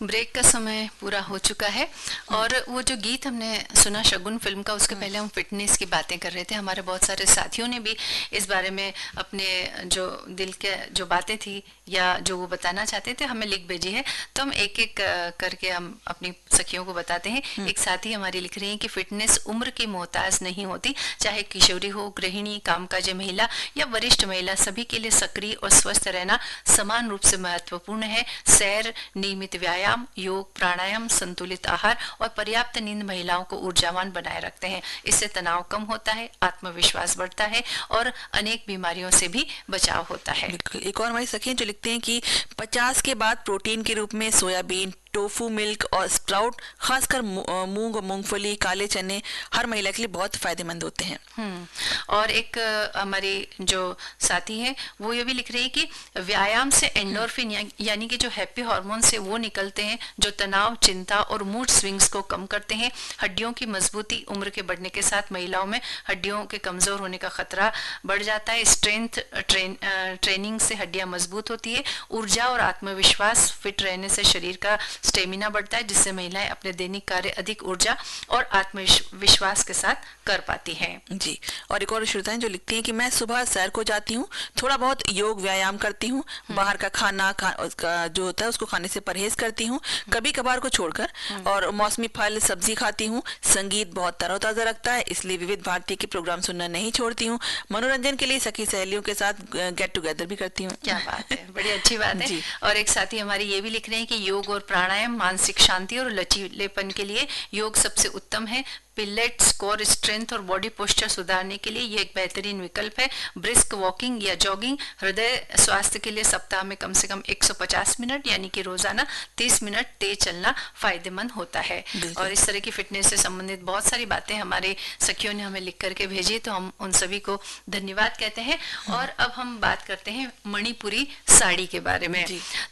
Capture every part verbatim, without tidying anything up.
Break का समय पूरा हो चुका है और वो जो गीत हमने सुना शगुन फिल्म का, उसके पहले हम फिटनेस की बातें कर रहे थे। हमारे बहुत सारे साथियों ने भी इस बारे में अपने जो दिल के जो बातें थी या जो वो बताना चाहते थे हमें लिख भेजी है, तो हम एक एक करके हम अपनी सखियों को बताते हैं। एक साथी हमारी लिख रही है कि फिटनेस उम्र की मोहताज नहीं होती, चाहे किशोरी हो, गृहिणी, कामकाजी महिला या वरिष्ठ महिला, सभी के लिए सक्रिय और स्वस्थ रहना समान रूप से महत्वपूर्ण है। सैर, नियमित व्यायाम, योग, प्राणायाम, संतुलित आहार और पर्याप्त नींद महिलाओं को ऊर्जावान बनाए रखते हैं। इससे तनाव कम होता है, आत्मविश्वास बढ़ता है और अनेक बीमारियों से भी बचाव होता है। बिल्कुल। एक और हमारी सखियां जो लिखते हैं कि पचास के बाद प्रोटीन के रूप में सोयाबीन, टोफू, मिल्क और स्प्राउट, खासकर मूंग और मूंगफली, काले चने हर महिला के लिए बहुत फायदेमंद होते हैं। हम्म और एक हमारी जो साथी है वो ये भी लिख रही है कि व्यायाम से एंडोर्फिन या, यानी कि जो हैप्पी हार्मोन से वो निकलते हैं जो तनाव, चिंता और मूड स्विंग्स को कम करते हैं। हड्डियों की मजबूती, उम्र के बढ़ने के साथ महिलाओं में हड्डियों के कमजोर होने का खतरा बढ़ जाता है। स्ट्रेंथ ट्रेन, ट्रेनिंग से हड्डियां मजबूत होती है। ऊर्जा और आत्मविश्वास, फिट रहने से शरीर का स्टेमिना बढ़ता है, जिससे महिलाएं अपने दैनिक कार्य अधिक ऊर्जा और आत्मविश्वास के साथ कर पाती हैं। जी। और एक और श्रोताएं जो लिखती हैं कि मैं सुबह सैर को जाती हूँ, थोड़ा बहुत योग व्यायाम करती हूँ, बाहर का खाना खा, उसका जो होता है उसको खाने से परहेज करती हूँ, कभी कभार को छोड़कर, और मौसमी फल सब्जी खाती हूँ। संगीत बहुत तरोताजा रखता है, इसलिए विविध भारती के प्रोग्राम सुनना नहीं छोड़ती हूँ। मनोरंजन के लिए सखी सहेलियों के साथ गेट टुगेदर भी करती हूँ। क्या बात है, बड़ी अच्छी बात है। और एक साथी हमारी ये भी लिख रहे हैं कि योग और प्राणायाम मानसिक शांति और लचीलेपन के लिए योग सबसे उत्तम है। पिलेट्स, कोर स्ट्रेंथ और बॉडी पोस्चर सुधारने के लिए ये एक बेहतरीन विकल्प है। ब्रिस्क वॉकिंग या जॉगिंग हृदय स्वास्थ्य के लिए सप्ताह में कम से कम एक सौ पचास मिनट यानी कि रोजाना तीस मिनट तेज चलना फायदेमंद होता है। और इस तरह की फिटनेस से संबंधित बहुत सारी बातें हमारे सखियों ने हमें लिख करके भेजी, तो हम उन सभी को धन्यवाद कहते हैं। और अब हम बात करते हैं मणिपुरी साड़ी के बारे में।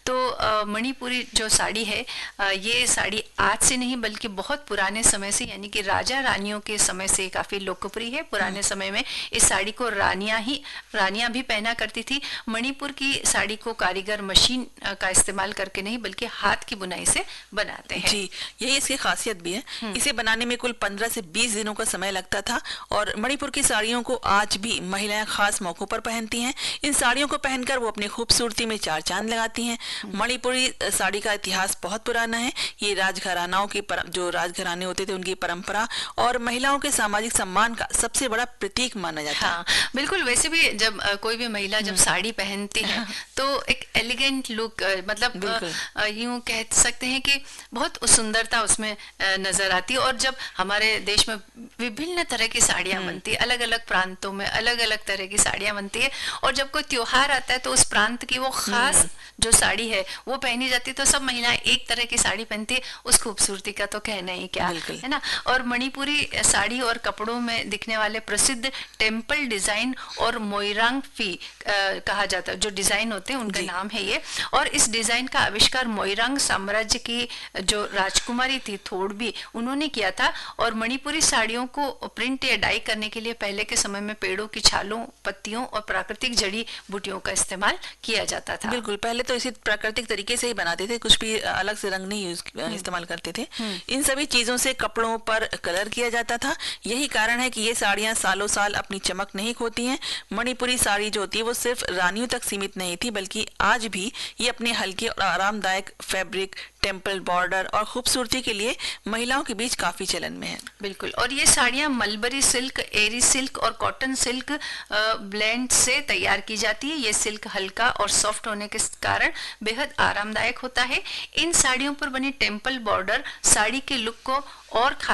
तो मणिपुरी जो साड़ी है, आ, ये साड़ी आज से नहीं बल्कि बहुत पुराने समय से यानी कि राजा रानियों के समय से काफी लोकप्रिय है। पुराने समय में इस साड़ी को रानियां ही रानियां भी पहना करती थी। मणिपुर की साड़ी को कारीगर मशीन का इस्तेमाल करके नहीं बल्कि हाथ की बुनाई से बनाते हैं। जी, यही इसकी खासियत भी है। इसे बनाने में कुल पंद्रह से बीस दिनों का समय लगता था। और मणिपुर की साड़ियों को आज भी महिलाएं खास मौकों पर पहनती हैं। इन साड़ियों को पहनकर वो अपनी खूबसूरती में चार चांद लगाती हैं। मणिपुरी साड़ी का इतिहास बहुत पुराना है। ये राजघरानाओं की जो राजघराने होते थे उनकी परंपरा और महिलाओं के सामाजिक सम्मान का सबसे बड़ा प्रतीक माना जाता है। हाँ, बिल्कुल। वैसे भी जब आ, कोई भी महिला जब साड़ी पहनती है तो एक एलिगेंट लुक, मतलब यूं कह सकते हैं कि बहुत सुंदरता उसमें नजर आती है। और जब हमारे देश में विभिन्न तरह की साड़ियां बनती है, अलग अलग प्रांतों में अलग अलग तरह की साड़ियां बनती है, और जब कोई त्योहार आता है तो उस प्रांत की वो खास जो साड़ी है वो पहनी जाती है, तो सब महिलाएं एक तरह की साड़ी पहनती है। उस खूबसूरती का तो कहना ही क्या है ना। और मणिपुरी साड़ी और कपड़ों में दिखने वाले प्रसिद्ध टेम्पल डिजाइन और मोइरांग फी कहा जाता है, जो डिजाइन होते हैं उनका नाम है ये। और इस डिजाइन का आविष्कार मोइरांग साम्राज्य की जो राजकुमारी थी थोड़बी, उन्होंने किया था। और मणिपुरी साड़ियों को प्रिंट या डाई करने के लिए पहले के समय में पेड़ों की छालों, पत्तियों और प्राकृतिक जड़ी बूटियों का इस्तेमाल किया जाता था। बिल्कुल, पहले तो इसी प्राकृतिक तरीके से ही बनाते थे, कुछ भी अलग से रंग नहीं यूज इस्तेमाल करते थे। इन सभी चीजों से कपड़ों पर कलर किया जाता था। यही कारण है कि ये साड़ियां सालों साल अपनी चमक नहीं खोती हैं। मणिपुरी साड़ी जो होती है वो सिर्फ रानियों तक सीमित नहीं थी, बल्कि आज भी ये अपने हल्के और आरामदायक फैब्रिक, टेम्पल बॉर्डर और खूबसूरती के लिए महिलाओं के बीच काफी चलन में है। बिल्कुल। और ये साड़ियां मलबरी सिल्क, एरी सिल्क और कॉटन सिल्क ब्लेंड से तैयार की जाती है। ये सिल्क हल्का और सॉफ्ट होने के कारण बेहद आरामदायक होता है। इन साड़ियों पर बनी टेम्पल बॉर्डर साड़ी के लुक को और